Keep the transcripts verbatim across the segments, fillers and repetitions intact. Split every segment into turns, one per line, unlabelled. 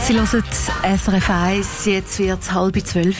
Sie hören S R F eins, jetzt wird es halb zwölf.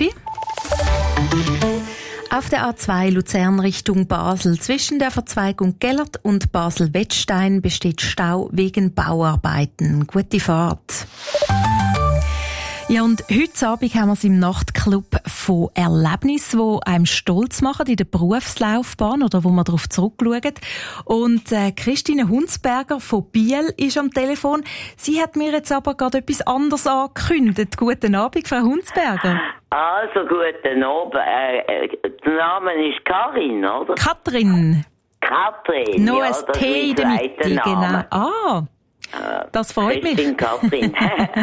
Auf der A zwei Luzern Richtung Basel zwischen der Verzweigung Gellert und Basel-Wettstein besteht Stau wegen Bauarbeiten. Gute Fahrt. Ja, und heute Abend haben wir es im Nachtclub von Erlebnissen, die einem stolz machen in der Berufslaufbahn oder wo man darauf zurückschaut. Und äh, Christine Hunsberger von Biel ist am Telefon. Sie hat mir jetzt aber gerade etwas anderes angekündigt. Guten Abend, Frau Hunsberger.
Also, guten Abend. Äh, der Name ist Karin, oder?
Katrin.
Katrin,
Noch
ja,
ein
das
T in
ist
der
mein
Mitte,
zweiter
genau.
Name.
Ah, das freut mich.
Christine Katrin.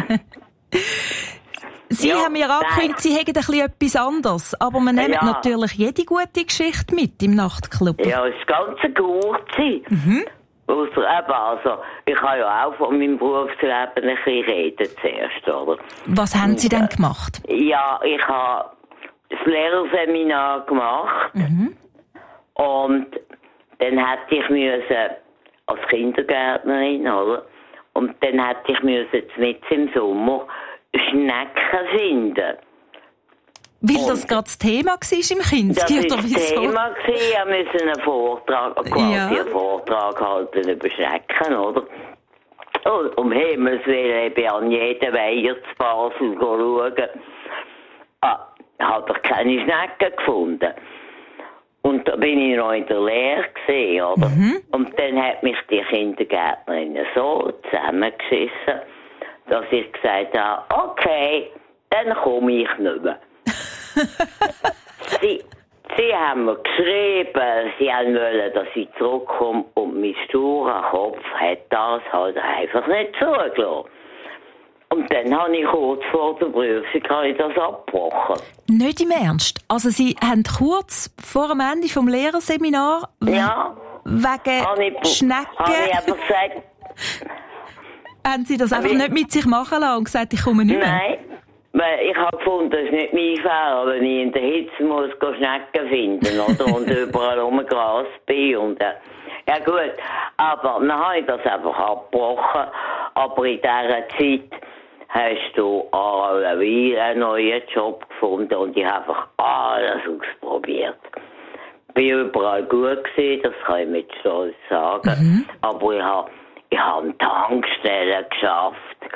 Sie
Ja,
haben mir angekündigt, Sie hätten ein bisschen etwas anderes. Aber man nimmt
Ja.
natürlich jede gute Geschichte mit im Nachtclub.
Ja, das ganze kurze.
Mhm.
Ausser, eben, also, ich kann ja auch von meinem Berufsleben ein bisschen reden zuerst, oder?
Was haben Sie denn gemacht?
Ja, ich habe das Lehrerseminar gemacht.
Mhm.
Und dann hätte ich müssen, als Kindergärtnerin, oder? Und dann hätte ich müssen mit im Sommer Schnecken finden.
Weil
Und
das gerade das Thema war im
Das
Kinski,
war
oder
das
wieso?
Thema. Wir müssen einen Vortrag, quasi
Ja.
einen Vortrag halten über Schnecken, oder? Und um Himmels Willen, ich bin an jeden Weiher zu Basel schauen. Ah, ich habe doch keine Schnecken gefunden. Und da bin ich noch in der Lehre gesehen, oder?
Mhm.
Und dann hat mich die Kindergärtnerin so zusammengeschissen, dass ich gesagt habe, okay, dann komme ich nicht mehr. sie, sie haben mir geschrieben, sie haben wollen, dass ich zurückkomme und mein sturer Kopf hat das halt einfach nicht zugelassen. Und dann habe ich kurz vor der Prüfung habe ich das abgebrochen.
Nicht im Ernst. Also Sie haben kurz vor dem Ende vom Lehrerseminar
Ja.
wegen
Habe ich,
Schnecken,
habe ich einfach gesagt,
haben Sie das einfach
ich-
nicht mit sich machen lassen und gesagt, ich komme nicht mehr?
nein. Weil ich habe gefunden, das ist nicht mein Fehler, wenn ich in der Hitze muss go Schnecken finden, oder? Und überall um Gras bin und, äh, ja gut. Aber dann habe ich das einfach abgebrochen. Aber in dieser Zeit hast du alleweil einen neuen Job gefunden und ich habe einfach alles ausprobiert. Ich war überall gut gewesen, das kann ich mit Stolz sagen.
Mhm.
Aber ich habe, ich habe an Tankstellen geschafft.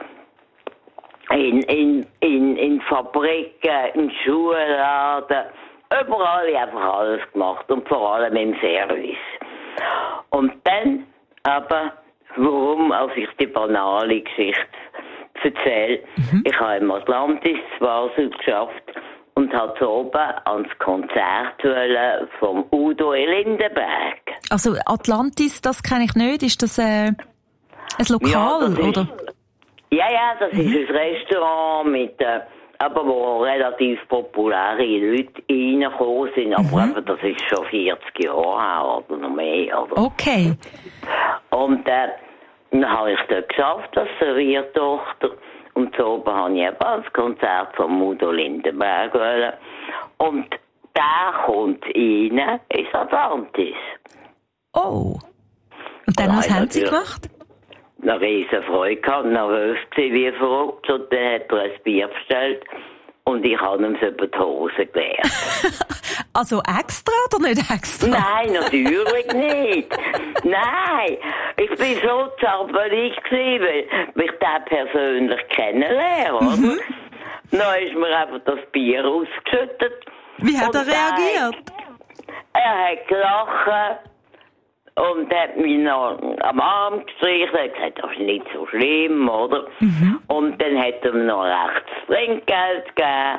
In, in, in, in Fabriken, in Schulladen, überall ich habe einfach alles gemacht und vor allem im Service. Und dann aber, warum, als ich die banale Geschichte erzähle,
Mhm.
ich habe im Atlantis zu Basel geschafft und habe so oben ans Konzert wollen vom Udo Lindenberg.
Also Atlantis, das kenne ich nicht. Ist das äh, ein Lokal,
Ja, das ist-
oder?
Ja, ja, das ist ein Restaurant mit, äh, aber wo relativ populäre Leute reingekommen sind, aber eben, das ist schon vierzig Jahre her oder noch mehr, oder?
Okay.
Und äh, dann habe ich dort geschafft, als Serviertochter. Und so oben habe ich eben das Konzert von Udo Lindenberg wollen. Und der kommt rein ins Atlantis.
Oh. Und dann, was
Nein,
haben Sie
natürlich.
gemacht?
Eine riesen Freude gehabt, nervös gewesen, wie verrückt. Und dann hat er ein Bier bestellt und ich habe ihm so über die Hose geleert.
Also extra oder nicht extra?
Nein, natürlich nicht. Nein, ich bin so zappelig gewesen, weil ich den persönlich kennenlerne, oder?
Mhm.
Dann ist mir einfach das Bier ausgeschüttet.
Wie hat er
Und der-
reagiert?
Er hat gelacht und hat mich noch am Arm gestrichen. Er hat gesagt, das ist nicht so schlimm, oder?
Mhm.
Und dann hat er mir noch recht Trinkgeld gegeben.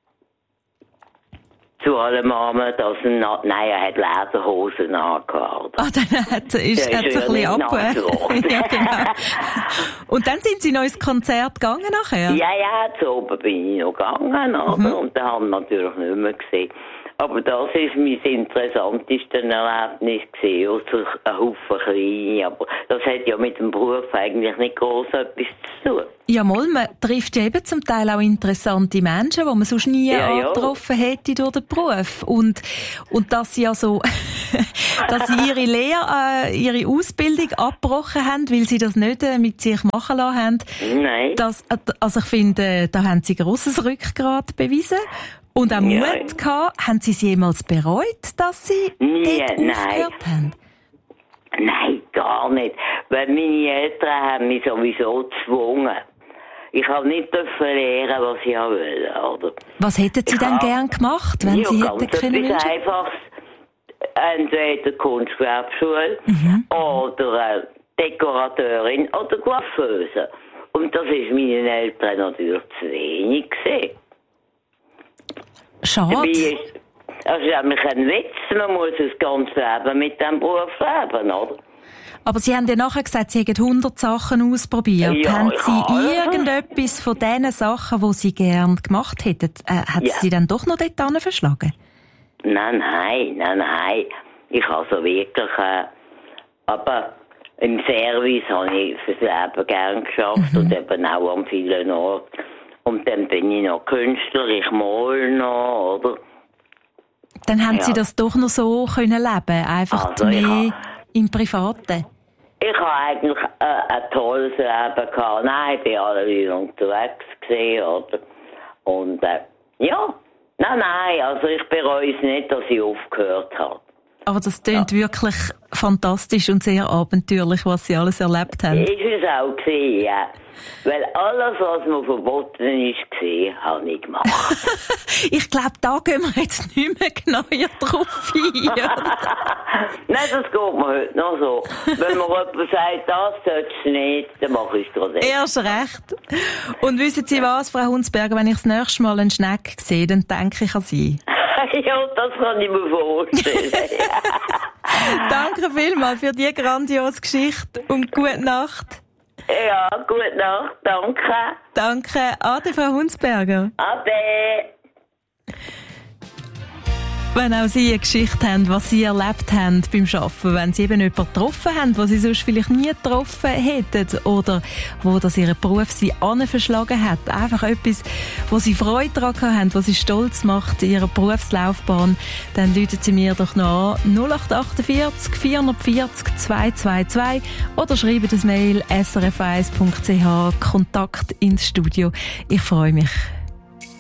Zu allem Armen, dass er noch, nein, er hat Lederhosen angehabt.
Ah, dann hat, ist,
Der
hat
ist
es ein
ja
bisschen
nicht nass geworden.
abgehört. Ja, genau. Und dann sind Sie noch ins Konzert gegangen nachher?
Ja, ja, zu oben bin ich noch gegangen, oder?
Mhm.
Und dann haben wir natürlich nicht mehr gesehen. Aber das war mein interessantestes Erlebnis gewesen, also ein Haufen kleine, aber das hat ja mit dem Beruf eigentlich nicht gross etwas zu tun.
Ja, mal, man trifft ja eben zum Teil auch interessante Menschen, die man sonst nie
ja, ja.
angetroffen hätte durch den Beruf. Und, und dass sie ja so, dass sie ihre Lehre, äh, ihre Ausbildung abgebrochen haben, weil sie das nicht äh, mit sich machen lassen haben.
Nein.
Das, also ich finde, äh, da haben sie grosses Rückgrat bewiesen. Und auch
ja.
Mut gehabt. Haben sie es jemals bereut, dass sie
nie,
dort
nein.
aufgehört haben?
Nein, gar nicht. Weil meine Eltern haben mich sowieso gezwungen. Ich habe nicht lernen, was ich wollte, oder?
Was hätten Sie
ich
denn
hab,
gern gemacht, wenn
ja,
Sie
ganz
hätten können
etwas
wünschen?
Einfaches. Entweder Kunstgewerbeschule
Mhm.
oder äh, Dekorateurin oder Coiffeuse. Und das ist meinen Eltern natürlich zu wenig gewesen.
Schade.
Dabei ist, das ist nämlich ein Witz, man muss das ganze Leben mit diesem Beruf leben, oder?
Aber Sie haben ja nachher gesagt, Sie hätten hundert Sachen ausprobiert.
Ja,
haben
ich
Sie
habe.
irgendetwas von diesen Sachen, die Sie gerne gemacht hätten, äh, hat
Ja.
Sie dann doch noch dort hin verschlagen?
Nein, nein, nein, nein. Ich habe so wirklich, äh, aber im Service habe ich fürs Leben gern geschafft
Mhm.
und eben auch an vielen Orten. Und dann bin ich noch Künstler, ich male noch, oder?
Dann haben
Ja.
Sie das doch noch so können leben, einfach
Also, ich
mehr
ha-
im Privaten.
Ich habe eigentlich äh, ein tolles Leben gehabt. Nein, ich bin alle Leute unterwegs gewesen, oder? Und, äh, ja. Nein, nein, also ich bereue es nicht, dass ich aufgehört habe.
Aber das klingt ja. wirklich fantastisch und sehr abenteuerlich, was Sie alles erlebt haben.
Ist es auch gewesen, ja. Weil alles, was mir verboten ist, gewesen, habe ich gemacht.
Ich glaube, da gehen wir jetzt nicht mehr genauer drauf ein.
Nein, das geht mir heute noch so. Wenn mir jemand sagt, das sollst du nicht, dann mache ich es trotzdem.
Erst recht. Und wissen Sie was, Frau Hunsberger, wenn ich das nächste Mal einen Schneck sehe, dann denke ich an Sie.
Ja, das kann ich mir vorstellen.
Danke vielmals für die grandiose Geschichte und gute Nacht.
Ja, gute Nacht, danke.
Danke. Ade, Frau Hunsberger.
Ade.
Wenn auch Sie eine Geschichte haben, was Sie erlebt haben beim Arbeiten, wenn Sie eben jemanden getroffen haben, den Sie sonst vielleicht nie getroffen hätten oder wo das Ihr Beruf Sie anverschlagen hat, einfach etwas, wo Sie Freude daran haben, was Sie stolz macht in Ihrer Berufslaufbahn, dann rufen Sie mir doch noch an null acht vier acht, vier vier null, zwei zwei zwei oder schreiben das Mail s r f eins punkt c h Kontakt ins Studio. Ich freue mich.